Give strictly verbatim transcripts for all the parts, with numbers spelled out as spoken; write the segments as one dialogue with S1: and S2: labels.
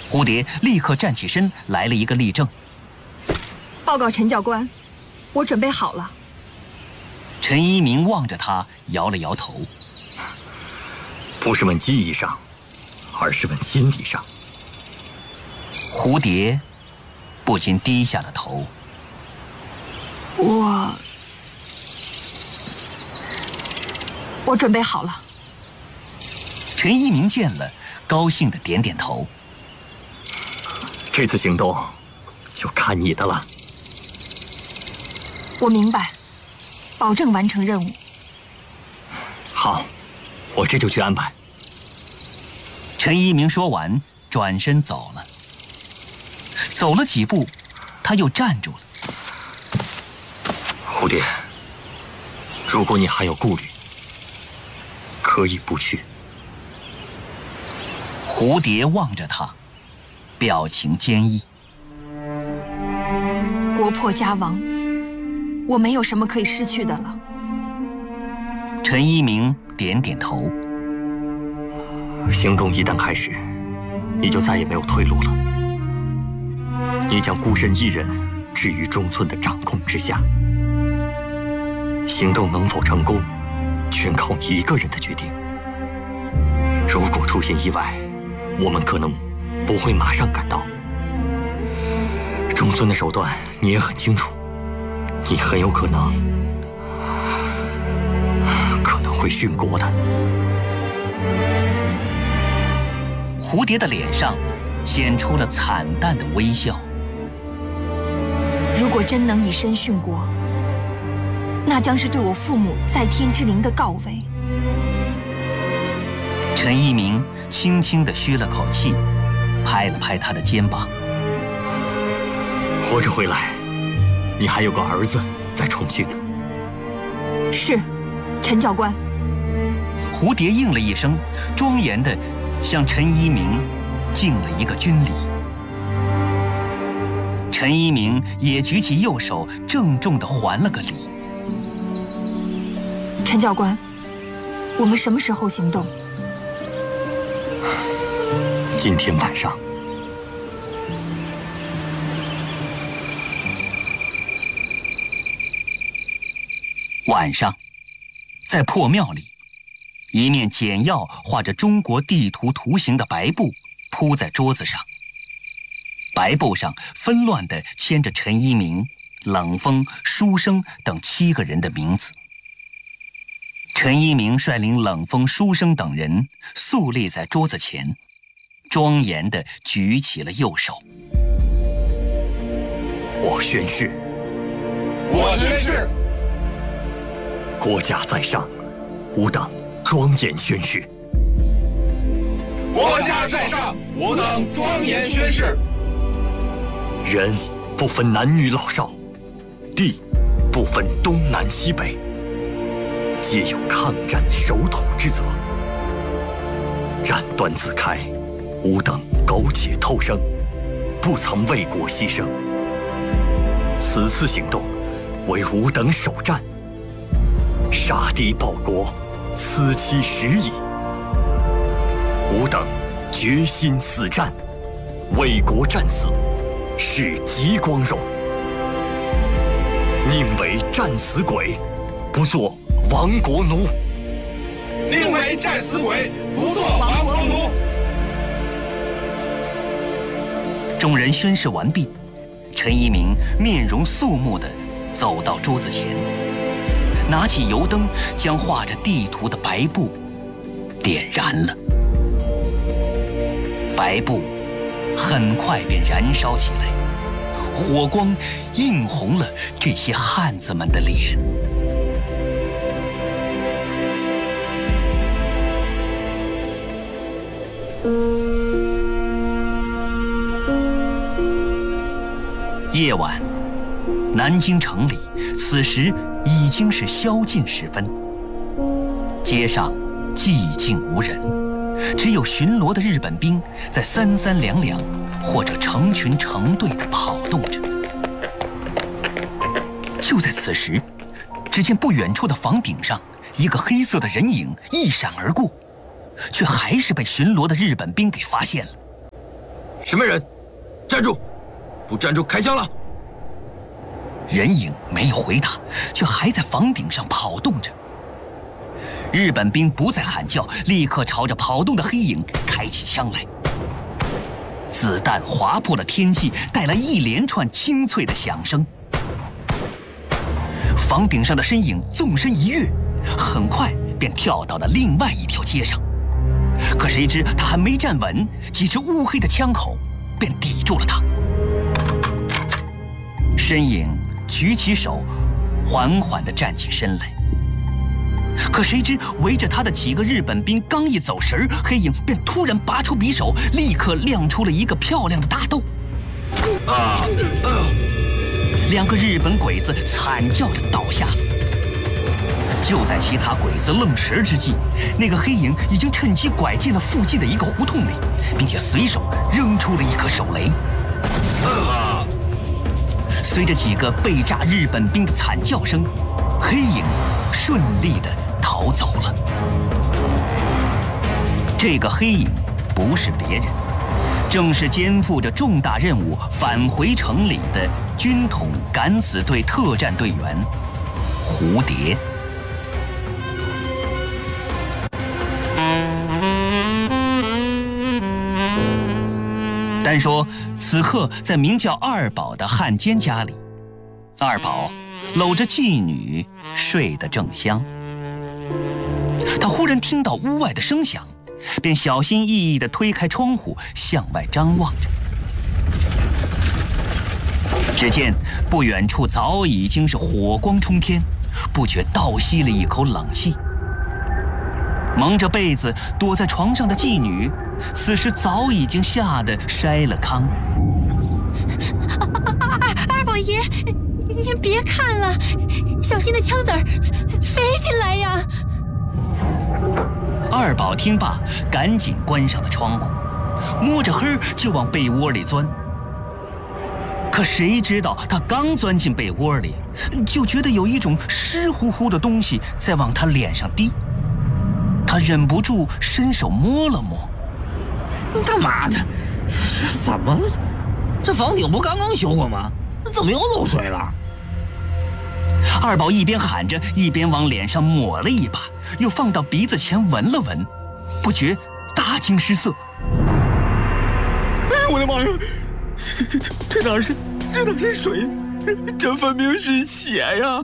S1: 蝴蝶立刻站起身，来了一个立正。
S2: 报告陈教官，我准备好了。
S1: 陈一鸣望着他，摇了摇头。
S3: 不是问技艺上，而是问心理上。
S1: 蝴蝶不禁低下了头。
S2: 我我准备好了。
S1: 陈一鸣见了，高兴地点点头。
S3: 这次行动就看你的了。
S2: 我明白，保证完成任务。
S3: 好，我这就去安排。
S1: 陈一鸣说完，转身走了。走了几步，他又站住了。
S3: 蝴蝶，如果你还有顾虑，可以不去。
S1: 蝴蝶望着他，表情坚毅。
S2: 国破家亡，我没有什么可以失去的了。
S1: 陈一鸣点点头。
S3: 行动一旦开始，你就再也没有退路了。你将孤身一人置于中村的掌控之下，行动能否成功，全靠你一个人的决定。如果出现意外，我们可能不会马上赶到。中村的手段你也很清楚，你很有可能可能会殉国的。
S1: 蝴蝶的脸上显出了惨淡的微笑。
S2: 如果真能以身殉国，那将是对我父母在天之灵的告慰。
S1: 陈一鸣轻轻地吁了口气，拍了拍他的肩膀。
S3: 活着回来，你还有个儿子在重庆呢。
S2: 是，陈教官。
S1: 蝴蝶应了一声，庄严地向陈一鸣敬了一个军礼。陈一鸣也举起右手，郑重地还了个礼。
S2: 陈教官，我们什么时候行动？
S3: 今天晚上。
S1: 晚上，在破庙里，一面简要画着中国地图图形的白布铺在桌子上。白布上纷乱地签着陈一鸣、冷风、书生等七个人的名字。陈一鸣率领冷风、书生等人肃立在桌子前，庄严地举起了右手。
S3: 我宣誓，
S4: 我宣誓，
S3: 国家在上，吾等庄严宣誓。
S4: 国家在上，吾等庄严宣誓。
S3: 人不分男女老少，地不分东南西北，皆有抗战守土之责。战端自开，吾等苟且偷生，不曾为国牺牲。此次行动，为吾等首战，杀敌报国，此其时矣。吾等决心死战，为国战死，是极光荣。宁为战死鬼，不做亡国奴。
S4: 宁为战死鬼，不做亡国奴。
S1: 众人宣誓完毕，陈一鸣面容肃穆地走到桌子前，拿起油灯，将画着地图的白布点燃了。白布很快便燃烧起来，火光映红了这些汉子们的脸。夜晚，南京城里此时已经是宵禁时分，街上寂静无人，只有巡逻的日本兵在三三两两或者成群成队地跑动着。就在此时，只见不远处的房顶上一个黑色的人影一闪而过，却还是被巡逻的日本兵给发现了。
S3: 什么人？站住！不站住，开枪了！
S1: 人影没有回答，却还在房顶上跑动着。日本兵不再喊叫，立刻朝着跑动的黑影开起枪来。子弹划破了天际，带来一连串清脆的响声。房顶上的身影纵身一跃，很快便跳到了另外一条街上。可谁知他还没站稳，几只乌黑的枪口便抵住了他。身影举起手，缓缓地站起身来。可谁知围着他的几个日本兵刚一走神儿，黑影便突然拔出匕首，立刻亮出了一个漂亮的大洞。啊啊！两个日本鬼子惨叫着倒下了。就在其他鬼子愣神之际，那个黑影已经趁机拐进了附近的一个胡同里，并且随手扔出了一颗手雷。啊！随着几个被炸日本兵的惨叫声，黑影顺利地逃走了。这个黑影不是别人，正是肩负着重大任务返回城里的军统敢死队特战队员蝴蝶。单说此刻在名叫二宝的汉奸家里，二宝搂着妓女睡得正香。他忽然听到屋外的声响，便小心翼翼地推开窗户向外张望着。只见不远处早已经是火光冲天，不觉倒吸了一口冷气。蒙着被子躲在床上的妓女，此时早已经吓得筛了糠。
S2: 二二宝爷，您别看了，小心那枪子儿飞进来呀！
S1: 二宝听罢，赶紧关上了窗户，摸着黑就往被窝里钻。可谁知道他刚钻进被窝里，就觉得有一种湿乎乎的东西在往他脸上滴。他忍不住伸手摸了摸。
S5: 他妈的，这怎么了？这房顶不刚刚修过吗？怎么又漏水了？
S1: 二宝一边喊着，一边往脸上抹了一把，又放到鼻子前闻了闻，不觉大惊失色。
S5: 哎，我的妈呀！这这这这哪是这哪是水？这分明是血呀！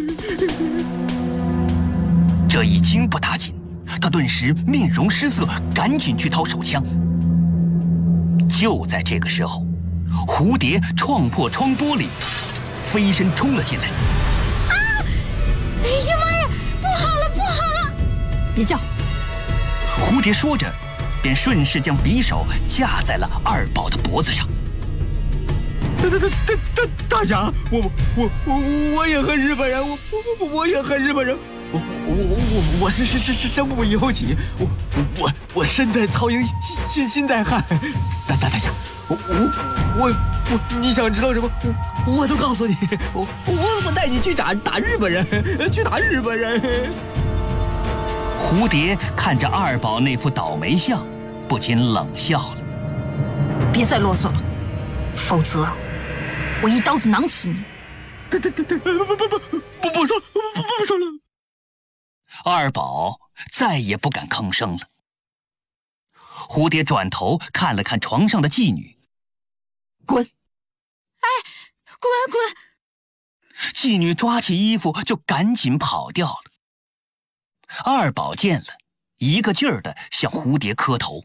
S1: 这一惊不打紧，他顿时面容失色，赶紧去掏手枪。就在这个时候，蝴蝶撞破窗玻璃，飞身冲了进来。
S2: 啊！哎呀妈呀！不好了，不好了！别叫！
S1: 蝴蝶说着，便顺势将匕首架在了二宝的脖子上。
S5: 大大大大大大侠，我我我我也恨日本人，我我我也恨日本人。我我我我是是是是生不以后起，我我我身在曹营心心在汉。大大大侠，我我我我你想知道什么？我我都告诉你，我我我带你去打打日本人，去打日本人。
S1: 蝴蝶看着二宝那副倒霉相，不禁冷笑了。
S2: 别再啰嗦了，否则我一刀子囊死你！
S5: 对对对对，不不不不不不说不不不说了。
S1: 二宝再也不敢吭声了。蝴蝶转头看了看床上的妓女，
S5: 滚！
S2: 哎，滚滚！
S1: 妓女抓起衣服就赶紧跑掉了。二宝见了，一个劲儿地向蝴蝶磕头。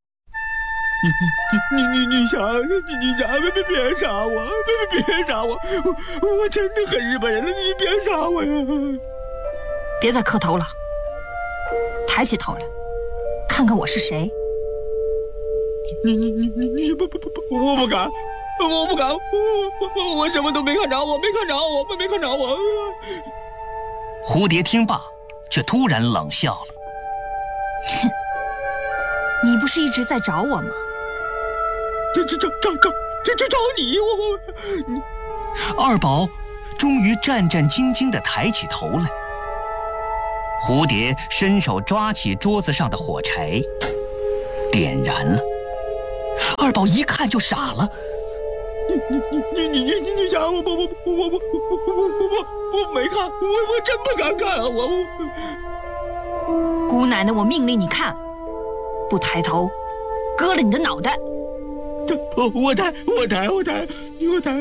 S5: 你你你你你想你你想别别别杀我，别别杀我，我我真的恨日本人了，你别杀我呀！
S2: 别再磕头了，抬起头来，看看我是谁。
S5: 你你你你你不不不不，我不敢，我不敢，我我我什么都没看着，我没看着，我没看着我。
S1: 蝴蝶听罢，却突然冷笑了。
S2: 哼，你不是一直在找我吗？
S5: 这这找找找这这找你，我我你。
S1: 二宝终于战战兢兢地抬起头来。蝴蝶伸手抓起桌子上的火柴，点燃了。 二宝一看就傻了。
S5: 你你你你你你你想我我我我我我我我我没看，我我真不敢看啊！我
S2: 我。姑奶奶，我命令你看，不抬头，割了你的脑袋。
S5: 我我抬我抬我抬我抬。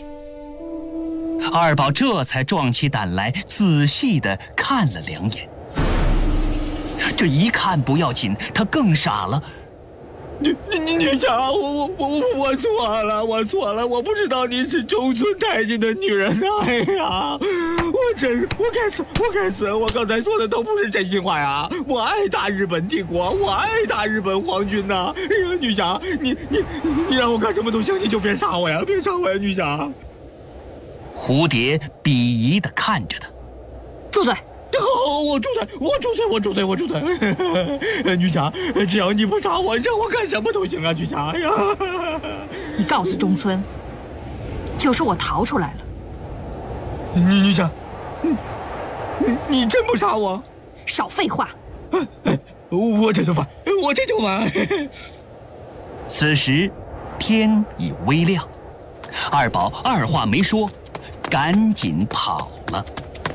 S1: 二宝这才壮起胆来，仔细地看了两眼。这一看不要紧，他更傻了。
S5: 女女女侠，我我我我我错了，我错了，我不知道你是中村太监的女人。哎呀，我真我该死，我该死，我刚才说的都不是真心话呀！我爱打日本帝国，我爱打日本皇军呐！哎呀，女侠，你你你让我干什么都行，你就别杀我呀，别杀我呀，女侠！
S1: 蝴蝶鄙夷地看着他，
S2: 住嘴！
S5: 哦，我住嘴，我住嘴，我住嘴，我住嘴！女侠，只要你不杀我，让我干什么都行啊，女侠！哎呀，
S2: 你告诉中村，就说我逃出来了。
S5: 女女侠，你你你真不杀我？
S2: 少废话！
S5: 我这就完，我这就完。
S1: 此时天已微亮，二宝二话没说，赶紧跑了。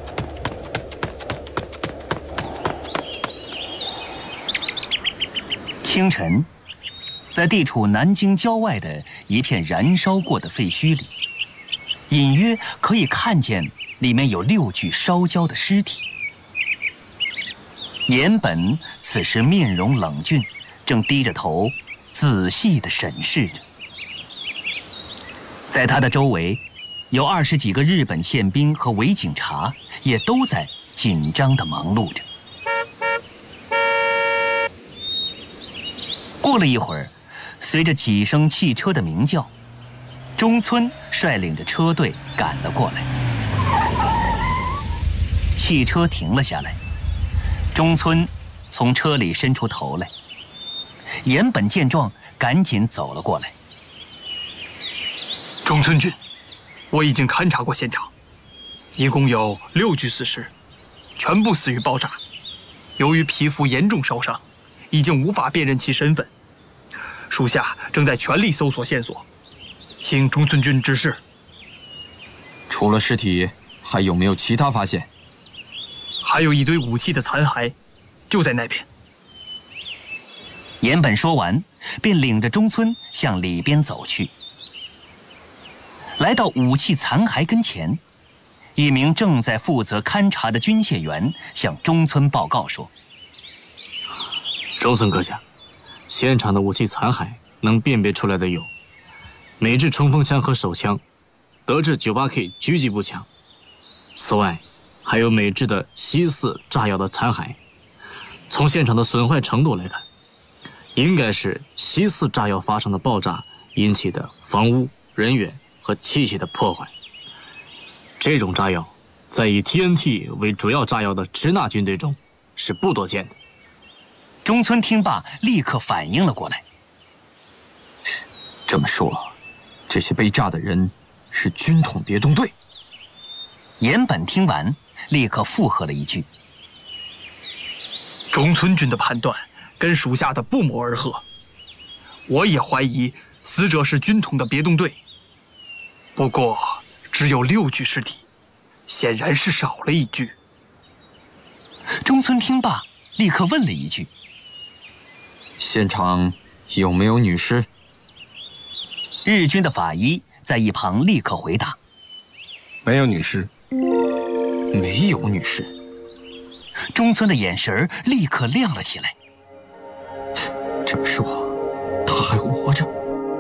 S1: 清晨，在地处南京郊外的一片燃烧过的废墟里，隐约可以看见里面有六具烧焦的尸体。岩本此时面容冷峻，正低着头仔细地审视着。在他的周围，有二十几个日本宪兵和伪警察，也都在紧张地忙碌着。过了一会儿，随着几声汽车的鸣叫，中村率领着车队赶了过来。汽车停了下来，中村从车里伸出头来。岩本见状，赶紧走了过来。
S6: 中村君，我已经勘察过现场，一共有六具死尸，全部死于爆炸。由于皮肤严重烧伤，已经无法辨认其身份。属下正在全力搜索线索，请中村君指示。
S7: 除了尸体，还有没有其他发现？
S6: 还有一堆武器的残骸，就在那边。
S1: 岩本说完，便领着中村向里边走去。来到武器残骸跟前，一名正在负责勘察的军械员向中村报告说：“
S8: 中村阁下，现场的武器残骸能辨别出来的有美制冲锋枪和手枪，德制 九八K 狙击步枪。此外，还有美制的西四炸药的残骸。从现场的损坏程度来看，应该是西四炸药发生的爆炸引起的房屋、人员和器械的破坏。这种炸药在以 T N T 为主要炸药的支那军队中是不多见的。”
S1: 中村听罢，立刻反应了过来。
S7: 这么说，这些被炸的人是军统别动队。
S1: 岩本听完，立刻附和了一句：“
S6: 中村君的判断跟属下的不谋而合。我也怀疑死者是军统的别动队，不过只有六具尸体，显然是少了一具。”
S1: 中村听罢，立刻问了一句：“
S7: 现场有没有女尸？”
S1: 日军的法医在一旁立刻回答：“
S9: 没有女尸。”
S7: 没有女尸。
S1: 中村的眼神立刻亮了起来。
S7: 这么说，他还活着？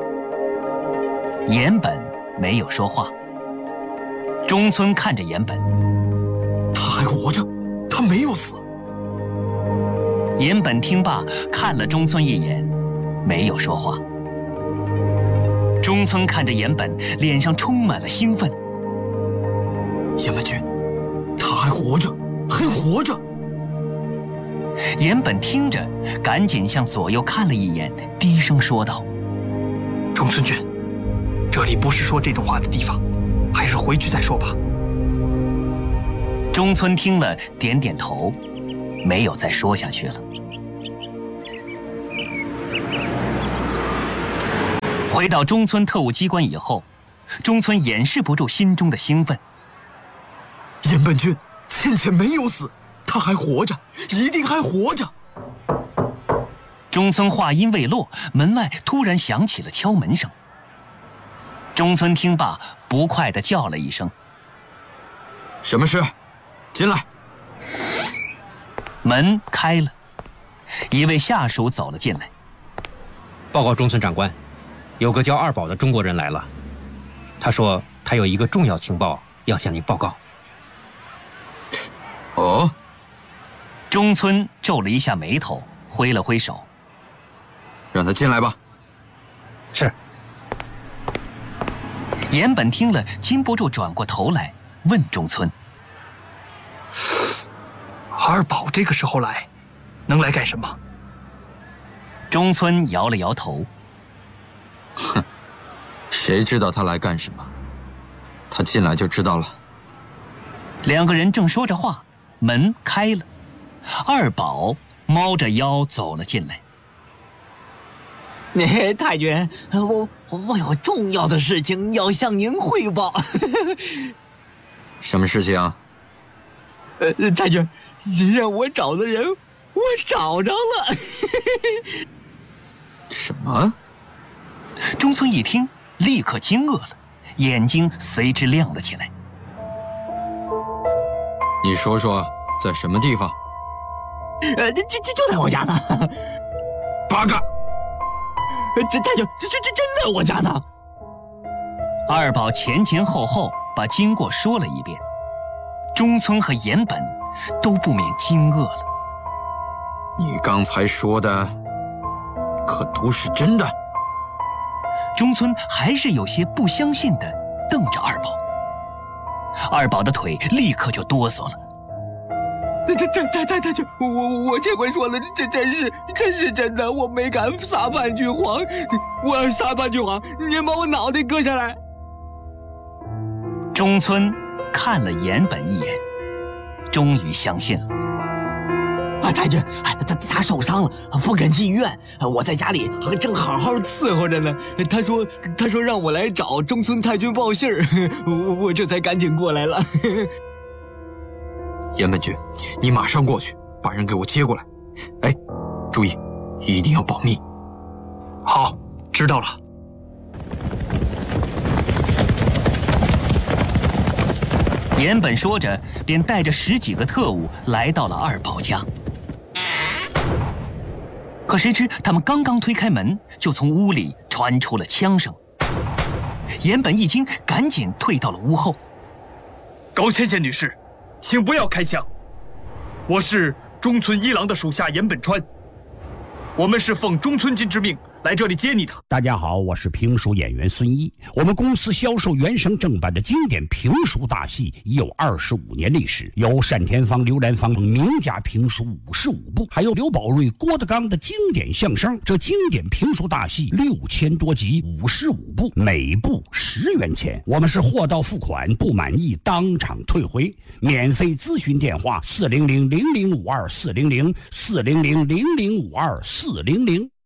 S1: 岩本没有说话。中村看着岩本，
S7: 他还活着，他没有死。
S1: 岩本听罢，看了中村一眼，没有说话。中村看着岩本，脸上充满了兴奋。
S7: 岩本君，他还活着，还活着。
S1: 岩本听着，赶紧向左右看了一眼，低声说道：“
S6: 中村君，这里不是说这种话的地方，还是回去再说吧。”
S1: 中村听了，点点头，没有再说下去了。 回到中村特务机关以后，中村掩饰不住心中的兴奋。
S7: 岩本君，倩倩没有死，她还活着，一定还活着。
S1: 中村话音未落，门外突然响起了敲门声。中村听罢，不快地叫了一声：“
S7: 什么事？进来。”
S1: 门开了，一位下属走了进来。
S10: 报告中村长官，有个叫二宝的中国人来了，他说他有一个重要情报要向您报告。
S7: 哦，
S1: 中村皱了一下眉头，挥了挥手：“
S7: 让他进来吧。”
S10: 是。
S1: 岩本听了，禁不住转过头来问中村：“
S6: 二宝这个时候来，能来干什么？”
S1: 中村摇了摇头：“
S7: 哼，谁知道他来干什么？他进来就知道了。”
S1: 两个人正说着话，门开了，二宝猫着腰走了进来。
S5: 哎，太君，我我有重要的事情要向您汇报。
S7: 什么事情啊？
S5: 呃，太君，您让我找的人，我找着了。
S7: 什么？
S1: 中村一听，立刻惊愕了，眼睛随之亮了起来。
S7: 你说说，在什么地方？
S5: 呃，就就就在我家呢。
S7: 八嘎！
S5: 这太君，这这这真在我家呢。
S1: 二宝前前后后把经过说了一遍，中村和岩本都不免惊愕了。
S7: 你刚才说的，可都是真的？
S1: 中村还是有些不相信的瞪着二宝。二宝的腿立刻就哆嗦了。
S5: 太太太太太君，我我我这回说的这真是真是真的，我没敢撒半句谎。我要是撒半句谎，您把我脑袋割下来。
S1: 中村看了岩本一眼，终于相信了。
S5: 啊，太君，他他受伤了，不肯进医院。我在家里正好好伺候着呢。他说他说让我来找中村太君报信儿，我我这才赶紧过来了。
S7: 岩本君，你马上过去，把人给我接过来。哎，注意，一定要保密。
S6: 好，知道了。
S1: 岩本说着，便带着十几个特务来到了二宝家。可谁知他们刚刚推开门，就从屋里传出了枪声。岩本一惊，赶紧退到了屋后。
S6: 高倩倩女士，请不要开枪，我是中村一郎的属下岩本川，我们是奉中村君之命来这里接你的。
S11: 大家好，我是评书演员孙一。我们公司销售原声正版的经典评书大戏已有二十五年历史，有单田芳、刘兰芳名家评书五十五部，还有刘宝瑞、郭德纲的经典相声。这经典评书大戏六千多集，五十五部，每部十元钱。我们是货到付款，不满意当场退回。免费咨询电话：四零零零零五二四零零四零零零零五二四零零。